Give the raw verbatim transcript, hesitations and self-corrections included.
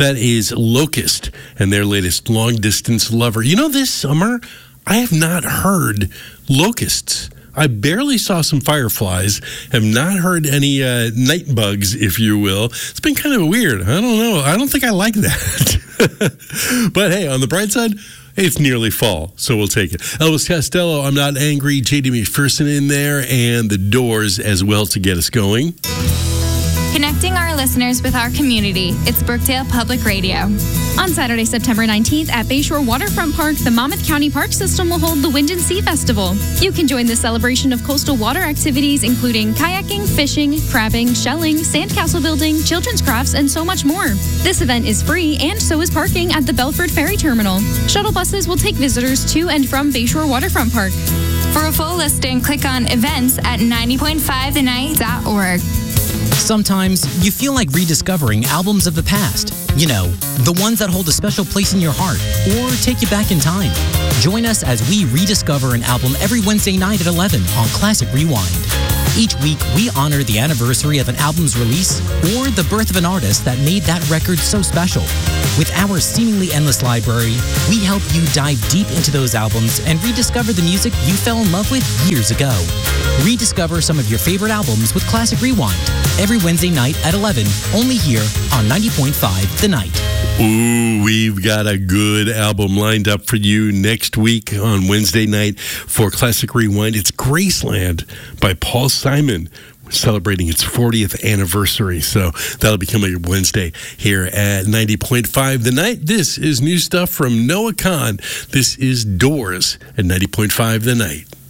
That is Locust and their latest Long Distance Lover. You know, this summer, I have not heard Locusts. I barely saw some fireflies, have not heard any uh, night bugs, if you will. It's been kind of weird. I don't know. I don't think I like that. But hey, on the bright side, it's nearly fall, so we'll take it. Elvis Costello, I'm Not Angry, J D McPherson in there, and The Doors as well to get us going. Connecting our listeners with our community. It's Brookdale Public Radio. On Saturday, September nineteenth at Bayshore Waterfront Park, the Monmouth County Park System will hold the Wind and Sea Festival. You can join the celebration of coastal water activities, including kayaking, fishing, crabbing, shelling, sandcastle building, children's crafts, and so much more. This event is free, and so is parking at the Belford Ferry Terminal. Shuttle buses will take visitors to and from Bayshore Waterfront Park. For a full listing, click on events at ninety point five the night dot org. Sometimes you feel like rediscovering albums of the past. You know, the ones that hold a special place in your heart or take you back in time. Join us as we rediscover an album every Wednesday night at eleven on Classic Rewind. Each week, we honor the anniversary of an album's release or the birth of an artist that made that record so special. With our seemingly endless library, we help you dive deep into those albums and rediscover the music you fell in love with years ago. Rediscover some of your favorite albums with Classic Rewind every Wednesday night at eleven, only here on ninety point five The Night. Ooh, we've got a good album lined up for you next week on Wednesday night for Classic Rewind. It's Graceland by Paul Simon, celebrating its fortieth anniversary. So that'll be coming Wednesday here at ninety point five The Night. This is new stuff from Noah Kahan. This is Doors at ninety point five The Night.